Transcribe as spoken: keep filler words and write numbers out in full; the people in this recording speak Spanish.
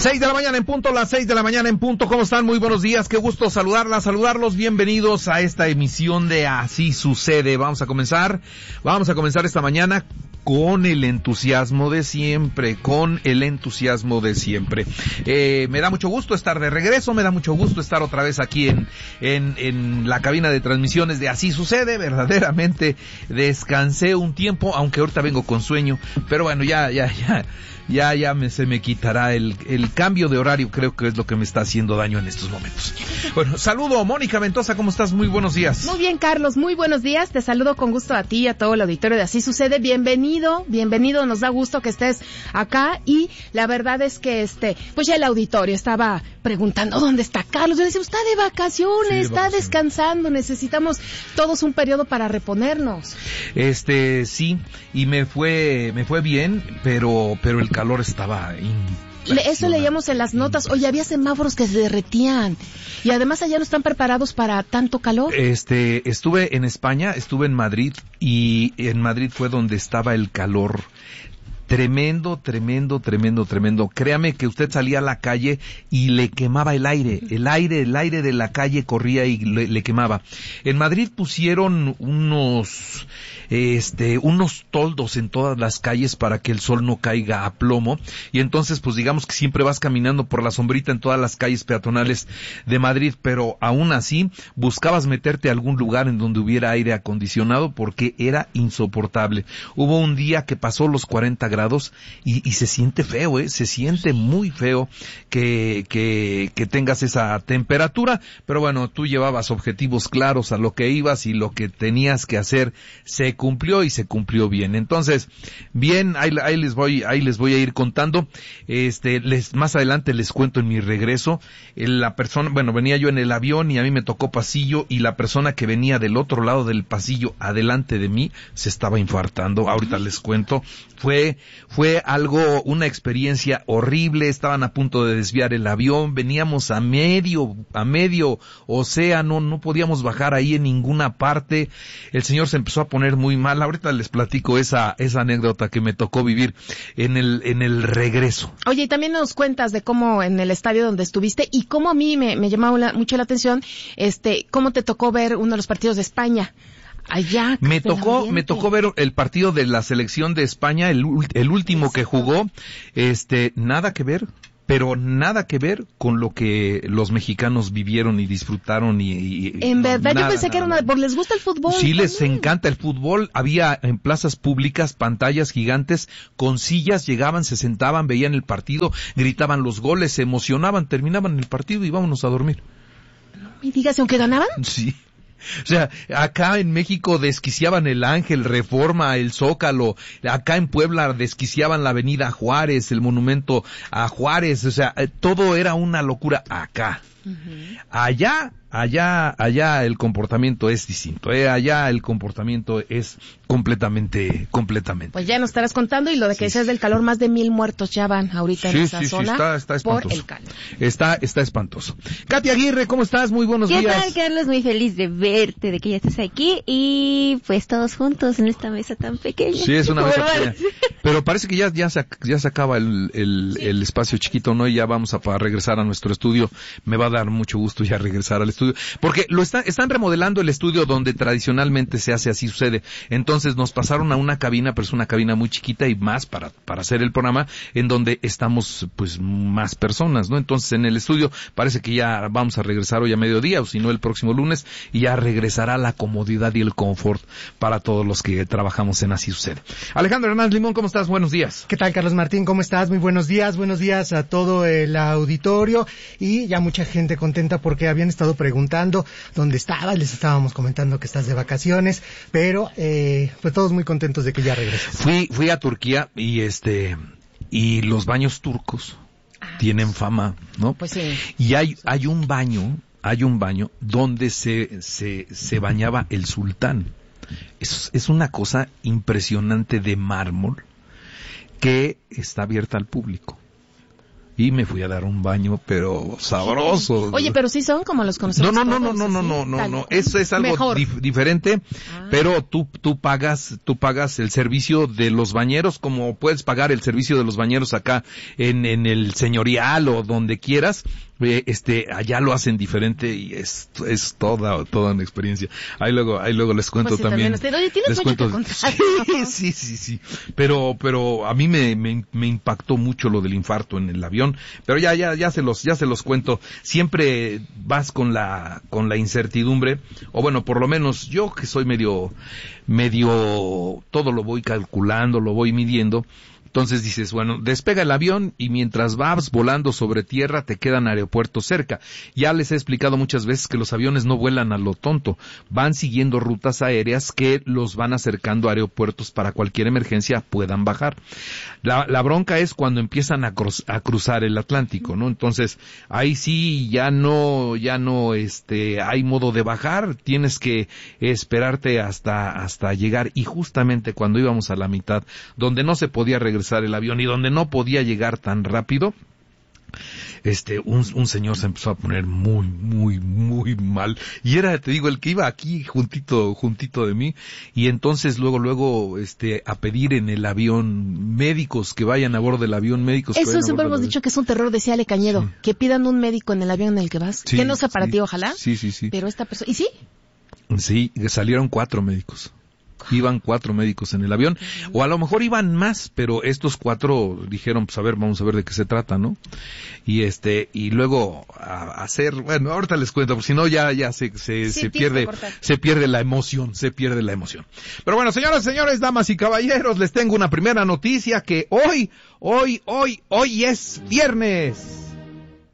Seis de la mañana en punto, las seis de la mañana en punto. ¿Cómo están? Muy buenos días. Qué gusto saludarlas, saludarlos. Bienvenidos a esta emisión de Así Sucede. Vamos a comenzar, vamos a comenzar esta mañana con el entusiasmo de siempre, con el entusiasmo de siempre. Eh, me da mucho gusto estar de regreso, me da mucho gusto estar otra vez aquí en, en, en la cabina de transmisiones de Así Sucede. Verdaderamente descansé un tiempo, aunque ahorita vengo con sueño, pero bueno, ya, ya, ya. Ya, ya me, se me quitará el, el cambio de horario, creo que es lo que me está haciendo daño en estos momentos. Bueno, saludo, Mónica Ventosa, ¿cómo estás? Muy buenos días. Muy bien, Carlos, muy buenos días. Te saludo con gusto a ti y a todo el auditorio de Así Sucede. Bienvenido, bienvenido, nos da gusto que estés acá. Y la verdad es que, este, pues ya el auditorio estaba preguntando dónde está Carlos. Yo decía, está de vacaciones, sí, de está vacaciones. Descansando, necesitamos todos un periodo para reponernos. Este, sí, y me fue, me fue bien, pero, pero el calor estaba Eso leíamos en las notas. Oye, había semáforos que se derretían. Y además allá no están preparados para tanto calor. Este, estuve en España, estuve en Madrid, y en Madrid fue donde estaba el calor. Tremendo, tremendo, tremendo, tremendo. Créame que usted salía a la calle y le quemaba el aire. El aire, el aire de la calle corría y le, le quemaba. En Madrid pusieron unos, este, unos toldos en todas las calles para que el sol no caiga a plomo. Y entonces, pues digamos que siempre vas caminando por la sombrita en todas las calles peatonales de Madrid. Pero aún así, buscabas meterte a algún lugar en donde hubiera aire acondicionado porque era insoportable. Hubo un día que pasó los cuarenta grados y, y se siente feo, ¿eh? Se siente muy feo que, que, que tengas esa temperatura, pero bueno, tú llevabas objetivos claros a lo que ibas y lo que tenías que hacer se cumplió y se cumplió bien. Entonces, bien, ahí, ahí les voy, ahí les voy a ir contando. Este, les, más adelante les cuento en mi regreso. La persona, bueno, venía yo en el avión y a mí me tocó pasillo y la persona que venía del otro lado del pasillo adelante de mí se estaba infartando. Ahorita les cuento. Fue Fue algo, una experiencia horrible. Estaban a punto de desviar el avión, veníamos a medio, a medio océano, no podíamos bajar ahí en ninguna parte. El señor se empezó a poner muy mal. Ahorita les platico esa, esa anécdota que me tocó vivir en el, en el regreso. Oye, y también nos cuentas de cómo en el estadio donde estuviste y cómo a mí me, me llamaba la, mucho la atención, este, cómo te tocó ver uno de los partidos de España. Allá, me tocó, me tocó ver el partido de la selección de España, el, el último que jugó, este, nada que ver, pero nada que ver con lo que los mexicanos vivieron y disfrutaron y, y en verdad nada, yo pensé nada, que era una, porque les gusta el fútbol. Sí, también les encanta el fútbol. Había en plazas públicas pantallas gigantes con sillas, llegaban, se sentaban, veían el partido, gritaban los goles, se emocionaban, terminaban el partido y vámonos a dormir. ¿Y dígase aunque ganaban? Sí. O sea, acá en México desquiciaban el Ángel, Reforma, el Zócalo, acá en Puebla desquiciaban la avenida Juárez, el monumento a Juárez, o sea, todo era una locura acá. Uh-huh. Allá, allá, allá el comportamiento es distinto, ¿eh? Allá el comportamiento es completamente, completamente. Pues ya nos estarás contando y lo de que sí. Decías del calor, más de mil muertos ya van ahorita sí, en esa sí, zona. Sí, está, está espantoso. Por el calor. Está, está espantoso. Katia Aguirre, ¿cómo estás? Muy buenos ¿Qué días. ¿Qué tal, Carlos? Muy feliz de verte, de que ya estés aquí y pues todos juntos en esta mesa tan pequeña. Sí, es una mesa pequeña. Pero parece que ya, ya se, ya se acaba el, el, sí. el espacio chiquito, ¿no? Y ya vamos a para regresar a nuestro estudio. Me va a dar mucho gusto ya regresar al estudio. Porque lo está, están remodelando el estudio donde tradicionalmente se hace Así Sucede. Entonces nos pasaron a una cabina, pero es una cabina muy chiquita y más para, para hacer el programa, en donde estamos, pues, más personas, ¿no? Entonces en el estudio parece que ya vamos a regresar hoy a mediodía, o si no el próximo lunes, y ya regresará la comodidad y el confort para todos los que trabajamos en Así Sucede. Alejandro Hernández Limón, ¿cómo estás? Buenos días. ¿Qué tal, Carlos Martín? ¿Cómo estás? Muy buenos días, buenos días a todo el auditorio, y ya mucha gente contenta porque habían estado preguntando dónde estabas, les estábamos comentando que estás de vacaciones, pero eh, pues todos muy contentos de que ya regresas. Fui, fui a Turquía y este, y los baños turcos ah, tienen fama, ¿no? Pues sí. Y hay, hay un baño, hay un baño donde se, se, se bañaba el sultán. Es, es una cosa impresionante de mármol que está abierta al público. y me fui a dar un baño, pero sabroso. Oye, pero sí son como los conocemos. No, no, no, todos, no, no, así, no, no, tal. no, eso es algo dif- diferente, ah. pero tú, tú pagas, tú pagas el servicio de los bañeros, como puedes pagar el servicio de los bañeros acá en, en el señorial o donde quieras. Este, allá lo hacen diferente y es, es toda, toda una experiencia. Ahí luego, ahí luego les cuento pues sí, también. también Oye, ¿tienes les cuento. Sí, sí, sí, sí. Pero, pero a mí me, me, me impactó mucho lo del infarto en el avión. Pero ya, ya, ya se los, ya se los cuento. Siempre vas con la, con la incertidumbre, o bueno, por lo menos yo que soy medio, medio, todo lo voy calculando, lo voy midiendo. Entonces dices, bueno, despega el avión y mientras vas volando sobre tierra te quedan aeropuertos cerca. Ya les he explicado muchas veces que los aviones no vuelan a lo tonto, van siguiendo rutas aéreas que los van acercando a aeropuertos para cualquier emergencia puedan bajar. La, la bronca es cuando empiezan a, cruz, a cruzar el Atlántico, ¿no? Entonces ahí sí ya no, ya no, este, hay modo de bajar, tienes que esperarte hasta, hasta llegar y justamente cuando íbamos a la mitad, donde no se podía regresar el avión y donde no podía llegar tan rápido, este, un, un señor se empezó a poner muy, muy, muy mal, y era, te digo, el que iba aquí juntito, juntito de mí, y entonces luego, luego, este, a pedir en el avión médicos que vayan a bordo del avión, médicos. Eso siempre hemos dicho que es un terror, decía Ale Cañedo, sí. Que pidan un médico en el avión en el que vas, sí, que no sea para sí, ti, ojalá. Sí, sí, sí. Pero esta persona, ¿y sí? Sí, salieron cuatro médicos. Iban cuatro médicos en el avión, o a lo mejor iban más, pero estos cuatro dijeron, pues a ver, vamos a ver de qué se trata, ¿no? Y este, y luego a, hacer, bueno, ahorita les cuento, porque si no ya, ya se, se, sí, se pierde, se pierde la emoción, se pierde la emoción. Pero bueno, señoras, señores, damas y caballeros, les tengo una primera noticia que hoy, hoy, hoy, hoy es viernes.